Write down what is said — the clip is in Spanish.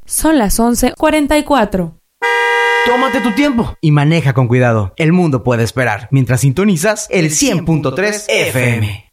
Son las 11:44. Tómate tu tiempo y maneja con cuidado. El mundo puede esperar mientras sintonizas el 100.3 FM.